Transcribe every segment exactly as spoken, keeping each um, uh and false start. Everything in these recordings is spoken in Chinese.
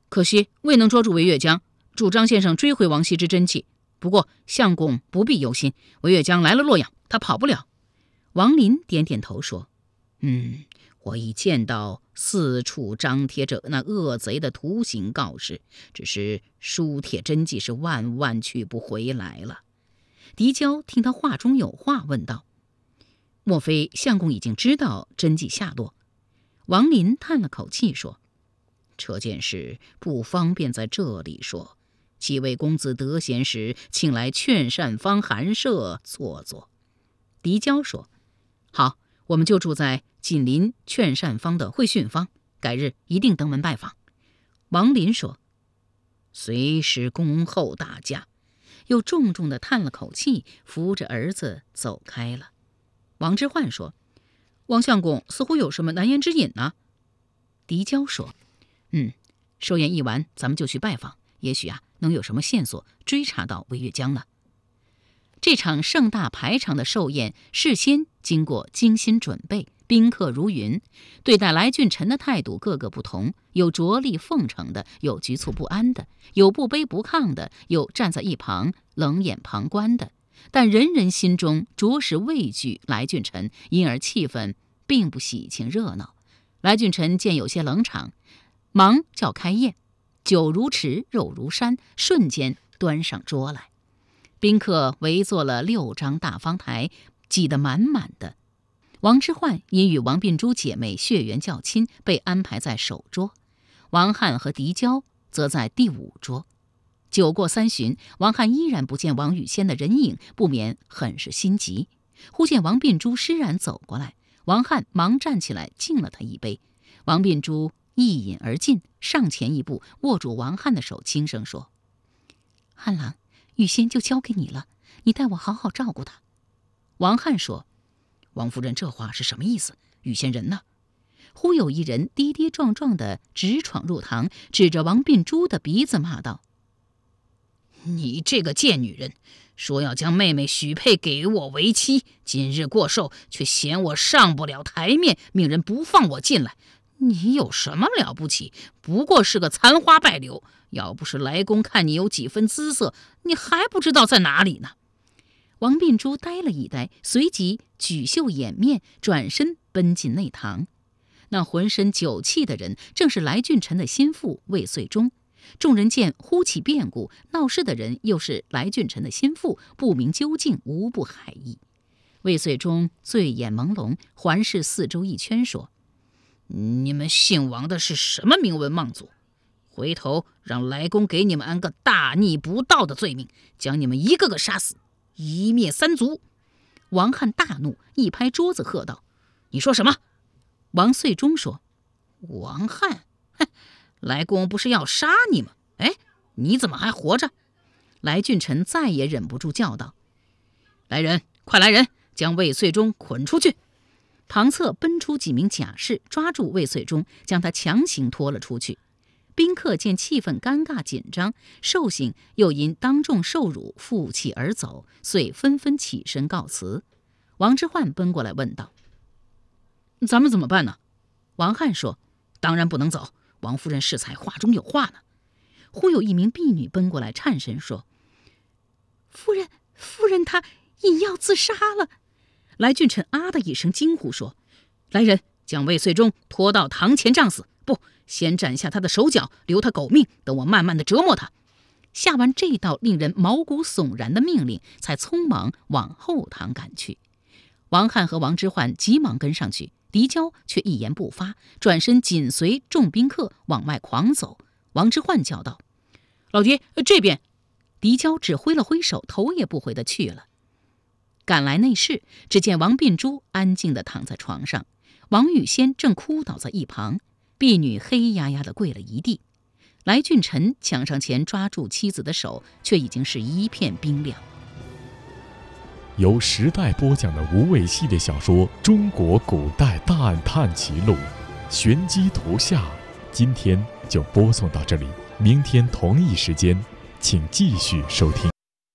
可惜未能捉住韦月江，助张先生追回王羲之真迹。不过相公不必忧心，韦月江来了洛阳，他跑不了。王林点点头说：嗯，我已见到四处张贴着那恶贼的图形告示，只是书帖真迹是万万取不回来了。狄娇听他话中有话，问道：莫非相公已经知道真迹下落？王林叹了口气说：这件事不方便在这里说，几位公子得闲时，请来劝善坊寒舍坐坐。狄娇说：好，我们就住在紧邻劝善坊的会训坊，改日一定登门拜访。王林说：随时恭候大驾。又重重地叹了口气，扶着儿子走开了。王之涣说：王相公似乎有什么难言之隐呢？狄娇说：嗯，寿宴一完，咱们就去拜访，也许啊能有什么线索追查到韦月江呢。这场盛大排场的寿宴事先经过精心准备，宾客如云，对待来俊臣的态度各个不同，有着力奉承的，有局促不安的，有不卑不亢的，有站在一旁冷眼旁观的，但人人心中着实畏惧来俊臣，因而气氛并不喜庆热闹。来俊臣见有些冷场，忙叫开宴，酒如池，肉如山，瞬间端上桌来。宾客围坐了六张大方台，挤得满满的。王之涣因与王鬓珠姐妹血缘较亲，被安排在首桌，王翰和狄娇则在第五桌。酒过三巡，王翰依然不见王语仙的人影，不免很是心急。忽见王鬓珠施然走过来，王翰忙站起来敬了他一杯。王鬓珠一饮而尽，上前一步握住王翰的手，轻声说：翰郎，语仙就交给你了，你代我好好照顾他。王翰说：王夫人这话是什么意思？语仙人呢？忽有一人跌跌撞撞地直闯入堂，指着王鬓珠的鼻子骂道：你这个贱女人，说要将妹妹许配给我为妻，今日过寿，却嫌我上不了台面，命人不放我进来。你有什么了不起？不过是个残花败柳，要不是来公看你有几分姿色，你还不知道在哪里呢。王鬓珠呆了一呆，随即举袖掩面，转身奔进内堂。那浑身酒气的人正是来俊臣的心腹魏遂忠。众人见忽起变故，闹事的人又是来俊臣的心腹，不明究竟，无不骇意。魏遂忠醉眼朦胧，环视四周一圈，说：你们姓王的是什么名门望族？回头让来公给你们安个大逆不道的罪名，将你们一个个杀死，一灭三族。王翰大怒，一拍桌子喝道：你说什么？王遂忠说：王翰，哼，来公不是要杀你吗？哎，你怎么还活着？来俊臣再也忍不住叫道：来人，快来人，将魏遂忠捆出去。旁侧奔出几名甲士，抓住魏遂忠，将他强行拖了出去。宾客见气氛尴尬紧张，寿星又因当众受辱负气而走，遂纷纷起身告辞。王之涣奔过来问道：咱们怎么办呢？王翰说：当然不能走，王夫人适才话中有话呢。忽有一名婢女奔过来颤声说：夫人，夫人她饮药自杀了。来俊臣啊的一声惊呼说：来人，将魏遂忠拖到堂前杖死，不，先斩下他的手脚，留他狗命，等我慢慢的折磨他。下完这道令人毛骨悚然的命令，才匆忙往后堂赶去。王翰和王之涣急忙跟上去，狄娇却一言不发，转身紧随众宾客往外狂走。王之涣叫道：老爹，这边。狄娇只挥了挥手，头也不回的去了。赶来内室，只见王鬓珠安静地躺在床上，王语仙正哭倒在一旁，婢女黑压压地跪了一地。来俊臣抢上前抓住妻子的手，却已经是一片冰凉。 由时代播讲的无畏系列小说《中国古代大案探奇录》，玄机图下，今天就播送到这里，明天同一时间，请继续收听。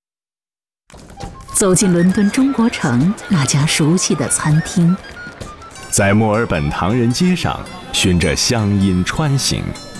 走进伦敦中国城那家熟悉的餐厅， 在墨尔本唐人街上循着乡音穿行，